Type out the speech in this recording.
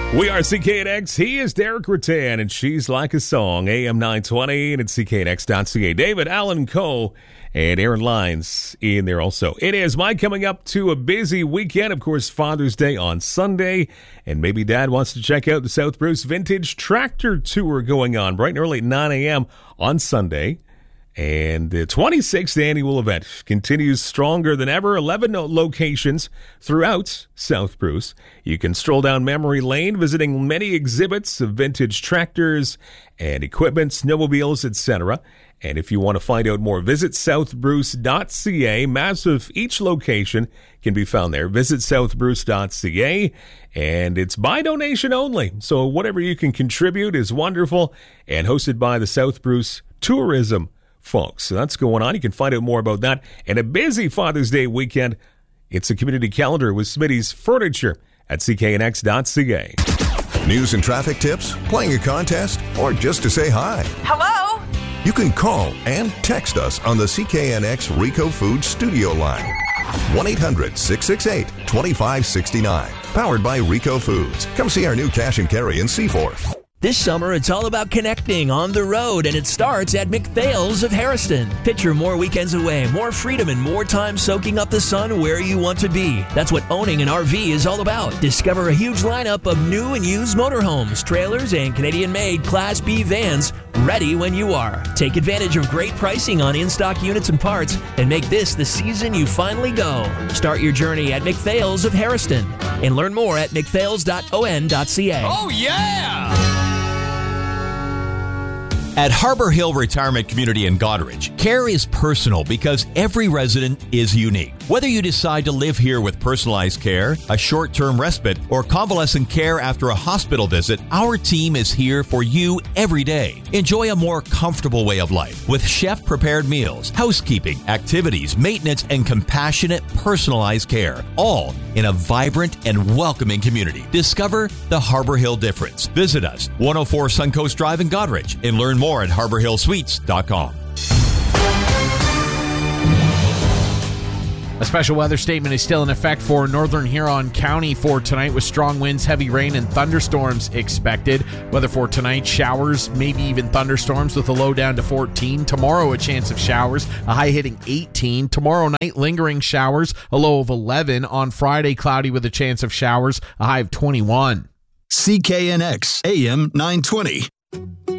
We are CKNX. He is Derek Rattan, and she's like a song. AM 920 and at CKNX.ca. David Allen Coe and Aaron Lyons in there also. It is Mike coming up to a busy weekend. Of course, Father's Day on Sunday. And maybe Dad wants to check out the South Bruce Vintage Tractor Tour going on bright and early at 9 a.m. on Sunday. And the 26th annual event continues stronger than ever. 11 locations throughout South Bruce. You can stroll down memory lane, visiting many exhibits of vintage tractors and equipment, snowmobiles, etc. And if you want to find out more, visit southbruce.ca. Maps of each location can be found there. Visit southbruce.ca. And it's by donation only. So whatever you can contribute is wonderful. And hosted by the South Bruce Tourism folks. So that's going on. You can find out more about that. And a busy Father's Day weekend. It's a community calendar with Smitty's Furniture at cknx.ca. News and traffic tips, playing a contest, or just to say hi. Hello? You can call and text us on the CKNX Rico Foods studio line. 1-800-668-2569. Powered by Rico Foods. Come see our new cash and carry in Seaforth. This summer, it's all about connecting on the road, and it starts at McPhail's of Harrison. Picture more weekends away, more freedom, and more time soaking up the sun where you want to be. That's what owning an RV is all about. Discover a huge lineup of new and used motorhomes, trailers, and Canadian-made Class B vans ready when you are. Take advantage of great pricing on in-stock units and parts, and make this the season you finally go. Start your journey at McPhail's of Harrison, and learn more at mcphails.on.ca. Oh, yeah! At Harbor Hill Retirement Community in Goderich, care is personal because every resident is unique. Whether you decide to live here with personalized care, a short-term respite, or convalescent care after a hospital visit, our team is here for you every day. Enjoy a more comfortable way of life with chef-prepared meals, housekeeping, activities, maintenance, and compassionate, personalized care, all in a vibrant and welcoming community. Discover the Harbor Hill difference. Visit us, 104 Suncoast Drive in Goderich, and learn more at harborhillsuites.com. A special weather statement is still in effect for Northern Huron County for tonight with strong winds, heavy rain, and thunderstorms expected. Weather for tonight, showers, maybe even thunderstorms with a low down to 14. Tomorrow, a chance of showers, a high hitting 18. Tomorrow night, lingering showers, a low of 11. On Friday, cloudy with a chance of showers, a high of 21. CKNX AM 920.